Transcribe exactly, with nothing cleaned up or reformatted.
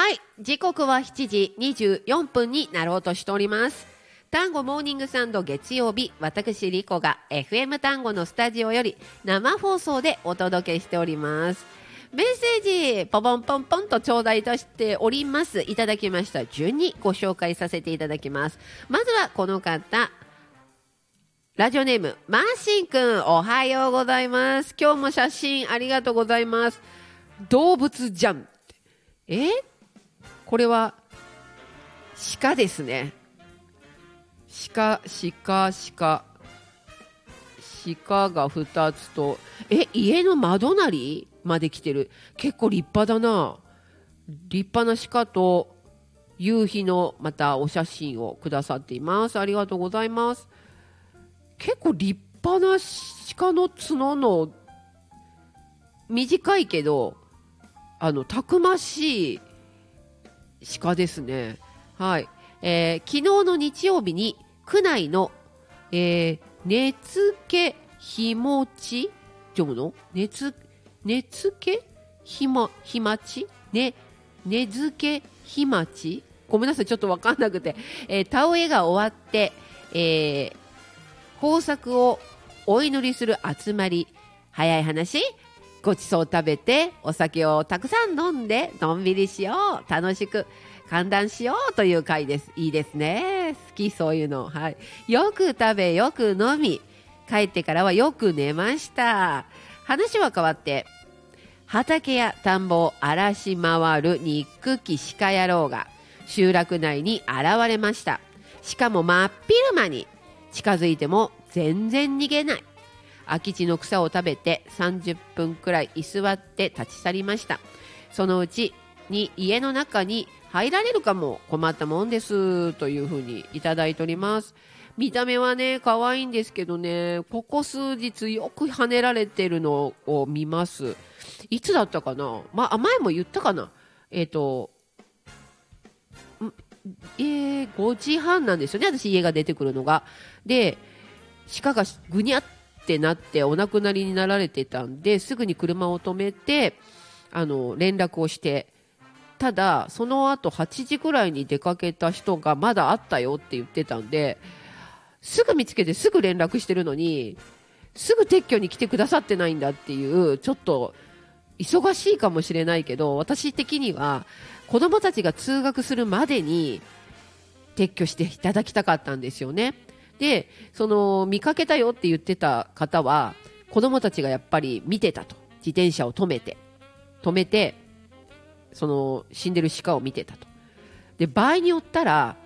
はい、時刻はしちじにじゅうよんぷんになろうとしております。単語モーニングサンド月曜日、私リコが エフエム 単語のスタジオより生放送でお届けしております。メッセージポポンポンポンと頂戴いたしております。いただきました順にご紹介させていただきます。まずはこの方、ラジオネームマーシンくん、おはようございます。今日も写真ありがとうございます。動物じゃん。えこれは鹿ですね。鹿、鹿、鹿。鹿がふたつと、え、家の窓なりまで来てる。結構立派だな。立派な鹿と夕日のまたお写真をくださっています。ありがとうございます。結構立派な鹿の角の短いけど、あの、たくましい鹿ですね。はい。えー、昨日の日曜日に区内の、えー、根付ひもち読むの根付根付ひまひまちね根付ひまちごめんなさい、ちょっとわかんなくて、えー、田植えが終わって、えー、豊作をお祈りする集まり。早い話、ごちそう食べてお酒をたくさん飲んでのんびりしよう、楽しく歓談しようという回です。いいですね。好き、そういうの。はい。よく食べ、よく飲み、帰ってからはよく寝ました。話は変わって、畑や田んぼを荒らし回る憎き鹿野郎が集落内に現れました。しかも真っ昼間に。近づいても全然逃げない。空き地の草を食べてさんじゅっぷんくらい居座って立ち去りました。そのうちに家の中に入られるかも。困ったもんですというふうにいただいております。見た目はね可愛いんですけどね、ここ数日よく跳ねられてるのを見ます。いつだったかな、まあ、前も言ったかな、えっとえー、ごじはんなんですよね、私家が出てくるのが。で、鹿がぐにゃってなってお亡くなりになられてたんで、すぐに車を止めてあの連絡をして、ただその後はちじぐらいに出かけた人がまだあったよって言ってたんで、すぐ見つけてすぐ連絡してるのにすぐ撤去に来てくださってないんだっていう、ちょっと忙しいかもしれないけど、私的には子供たちが通学するまでに撤去していただきたかったんですよね。で、その見かけたよって言ってた方は子供たちがやっぱり見てたと。自転車を止めて止めてその死んでる鹿を見てたと。で、場合によったら